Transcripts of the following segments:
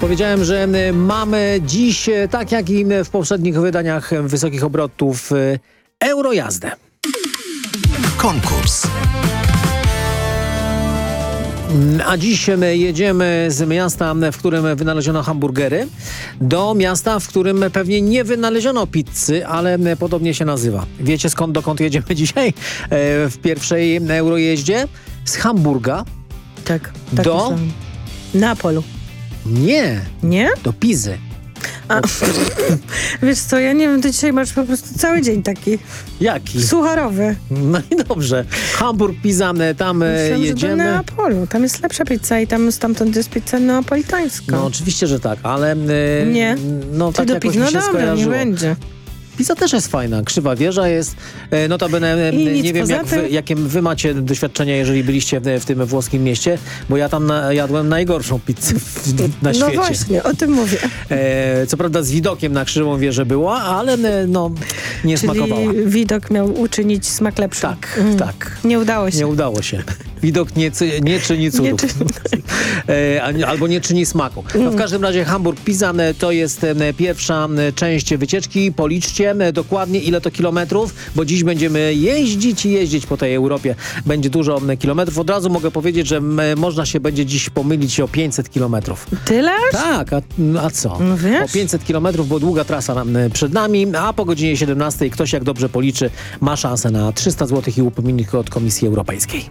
Powiedziałem, że mamy dziś, tak jak i w poprzednich wydaniach wysokich obrotów, Eurojazdę. Konkurs. A dziś jedziemy z miasta, w którym wynaleziono hamburgery, do miasta, w którym pewnie nie wynaleziono pizzy, ale podobnie się nazywa. Wiecie dokąd jedziemy dzisiaj w pierwszej Eurojeździe? Z Hamburga. Tak do... myślałam. Neapolu. Nie, do Pizy. Wiesz co, ja nie wiem, ty dzisiaj masz po prostu cały dzień taki Jaki? sucharowy. No i dobrze. Hamburg, Pisa, tam Myślałam, jedziemy. że do Neapolu. Tam jest lepsza pizza i tam stamtąd jest pizza neapolitańska. No oczywiście, że tak, ale nie. No Ty tak do jakoś Pizy, mi no się dobra, skojarzyło. nie będzie. Pisa też jest fajna, krzywa wieża jest, notabene nie wiem jakie wy macie doświadczenia, jeżeli byliście w tym włoskim mieście, bo ja tam jadłem najgorszą pizzę na świecie. No właśnie, o tym mówię. Co prawda z widokiem na krzywą wieżę była, ale nie smakowała. Czyli widok miał uczynić smak lepszy. Tak, tak. Nie udało się. Nie udało się. Widok nie czyni cudów. Albo nie czyni smaku. No w każdym razie Hamburg Pisa to jest pierwsza część wycieczki. Policzcie dokładnie ile to kilometrów, bo dziś będziemy jeździć po tej Europie. Będzie dużo kilometrów. Od razu mogę powiedzieć, że można się będzie dziś pomylić o 500 kilometrów. Tyle? Tak, a co? No wiesz? O 500 kilometrów, bo długa trasa przed nami, a po godzinie 17 ktoś jak dobrze policzy ma szansę na 300 zł i upominek od Komisji Europejskiej.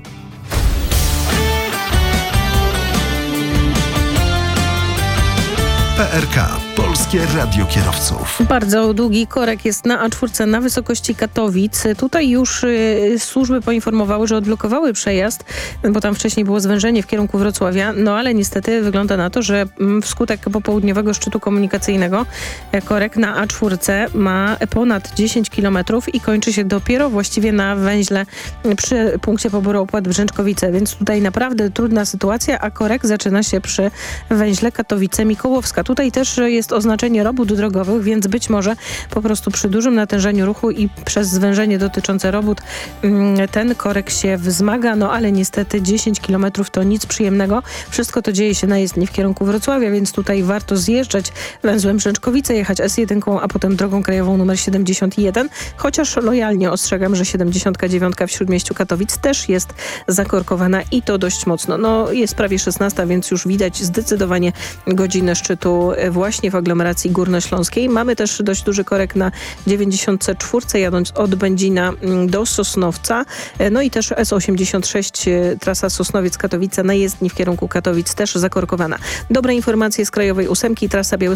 PRK. Polskie Radio Kierowców. Bardzo długi korek jest na A4 na wysokości Katowic. Tutaj już służby poinformowały, że odblokowały przejazd, bo tam wcześniej było zwężenie w kierunku Wrocławia, no ale niestety wygląda na to, że wskutek popołudniowego szczytu komunikacyjnego korek na A4 ma ponad 10 km i kończy się dopiero właściwie na węźle przy punkcie poboru opłat w Brzęczkowice, więc tutaj naprawdę trudna sytuacja, a korek zaczyna się przy węźle Katowice-Mikołowska. Tutaj też jest oznaczenie robót drogowych, więc być może po prostu przy dużym natężeniu ruchu i przez zwężenie dotyczące robót ten korek się wzmaga, no ale niestety 10 km to nic przyjemnego. Wszystko to dzieje się na jezdni w kierunku Wrocławia, więc tutaj warto zjeżdżać węzłem Brzęczkowice, jechać S1, a potem drogą krajową numer 71, chociaż lojalnie ostrzegam, że 79 w Śródmieściu Katowic też jest zakorkowana i to dość mocno. No jest prawie 16, więc już widać zdecydowanie godzinę szczytu właśnie w aglomeracji górnośląskiej. Mamy też dość duży korek na 94, jadąc od Będzina do Sosnowca. No i też S86, trasa Sosnowiec-Katowice na jezdni w kierunku Katowic też zakorkowana. Dobre informacje z Krajowej 8, trasa